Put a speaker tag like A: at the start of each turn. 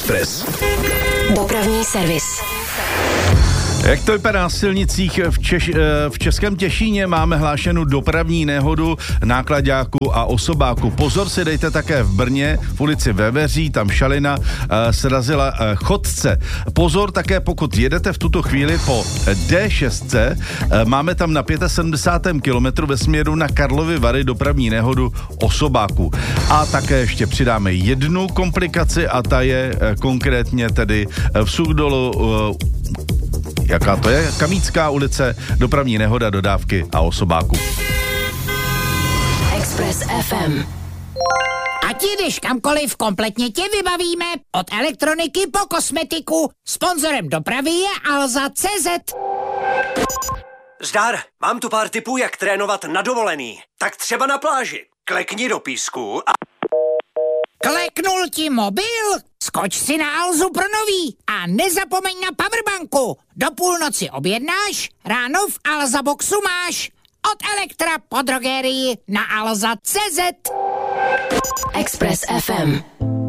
A: Express.
B: Dopravní servis.
C: Jak to vypadá na silnicích v Českém Těšíně? Máme hlášenou dopravní nehodu náklaďáku a osobáku. Pozor si dejte také v Brně, v ulici Veveří, tam šalina srazila chodce. Pozor také, pokud jedete v tuto chvíli po D6, máme tam na 75. kilometru ve směru na Karlovy Vary dopravní nehodu osobáku. A také ještě přidáme jednu komplikaci a ta je konkrétně tedy v Suchdolu. Jaká to je? Kamícká ulice, dopravní nehoda, dodávky a osobáku.
B: Express FM.
D: Ať jdeš kamkoliv, kompletně tě vybavíme. Od elektroniky po kosmetiku. Sponzorem dopravy je Alza.cz.
E: Zdar, mám tu pár tipů, jak trénovat na dovolený. Tak třeba na pláži. Klekni do písku a...
D: Kleknul ti mobil? Skoč si na Alzu pro nový a nezapomeň na powerbanku. Do půlnoci objednáš, ráno v Alza Boxu máš. Od Elektra po drogerii na Alza.cz.
B: Express FM.